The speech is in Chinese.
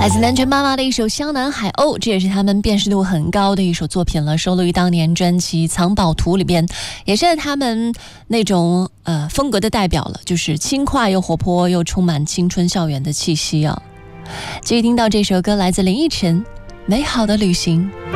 来自南拳妈妈的一首《湘南海鸥》，这也是他们辨识度很高的一首作品了，收录于当年专辑《藏宝图》里边，也是他们那种风格的代表了，就是轻快又活泼又充满青春校园的气息啊。继续听到这首歌，来自林依晨，《美好的旅行》。